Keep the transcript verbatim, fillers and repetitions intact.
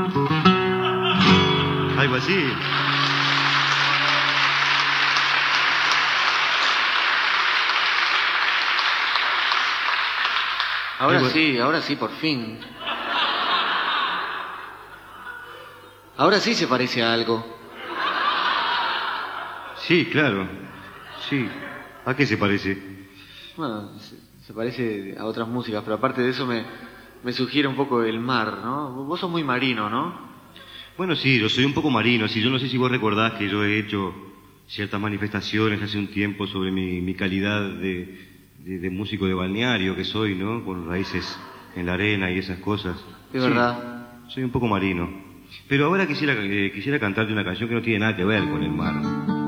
Algo así. Ahora Algo... sí, ahora sí, por fin. Ahora sí se parece a algo. Sí, claro. Sí. ¿A qué se parece? Bueno, se, se parece a otras músicas, pero aparte de eso me, me sugiere un poco el mar, ¿no? Vos sos muy marino, ¿no? Bueno, sí, yo soy un poco marino. Sí, yo no sé si vos recordás que yo he hecho ciertas manifestaciones hace un tiempo sobre mi, mi calidad de, de, de músico de balneario que soy, ¿no? Con raíces en la arena y esas cosas. Es sí, verdad. Soy un poco marino. Pero ahora quisiera, eh, quisiera cantarte una canción que no tiene nada que ver con el mar.